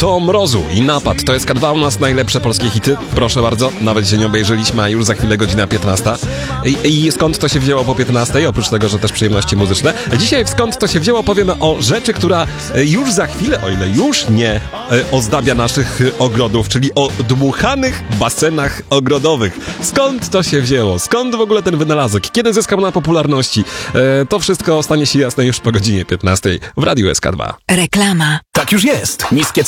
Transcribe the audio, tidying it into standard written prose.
to Mrozu i Napad. To jest K2, u nas najlepsze polskie hity. Proszę bardzo, nawet się nie obejrzeliśmy, a już za chwilę godzina 15. I skąd to się wzięło po 15? Oprócz tego, że też przyjemności muzyczne. Dzisiaj w Skąd to się wzięło powiemy o rzeczy, która już za chwilę, o ile już nie, ozdabia naszych ogrodów, czyli o dmuchanych basenach ogrodowych. Skąd to się wzięło? Skąd w ogóle ten wynalazek? Kiedy zyskał na popularności? To wszystko stanie się jasne już po godzinie 15 w Radiu SK2. Reklama. Tak już jest. Niskie